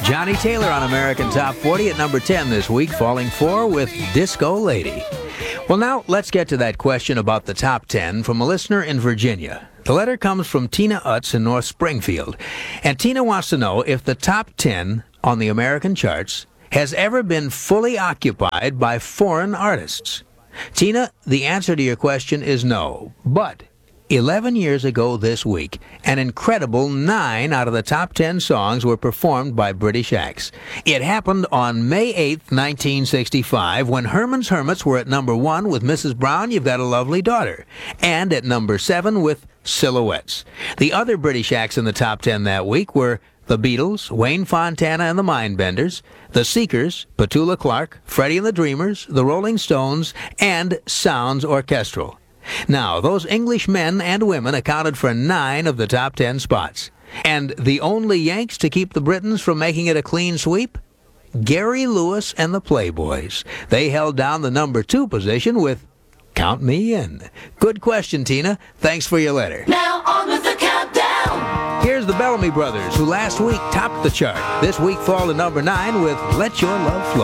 Johnny Taylor on American Top 40 at number 10 this week, falling 4 with Disco Lady. Well, now let's get to that question about the top 10 from a listener in Virginia. The letter comes from Tina Utz in North Springfield. And Tina wants to know if the top 10 on the American charts has ever been fully occupied by foreign artists. Tina, the answer to your question is no. But 11 years ago this week, an incredible 9 out of the top 10 songs were performed by British acts. It happened on May 8th, 1965, when Herman's Hermits were at number 1 with Mrs. Brown, You've Got a Lovely Daughter, and at number 7 with Silhouettes. The other British acts in the top 10 that week were the Beatles, Wayne Fontana and the Mindbenders, the Seekers, Petula Clark, Freddie and the Dreamers, the Rolling Stones, and Sounds Orchestral. Now, those English men and women accounted for 9 of the top 10 spots. And the only Yanks to keep the Britons from making it a clean sweep? Gary Lewis and the Playboys. They held down the number 2 position with Count Me In. Good question, Tina. Thanks for your letter. Now on with the countdown. Here's the Bellamy Brothers, who last week topped the chart. This week fall to number 9 with Let Your Love Flow.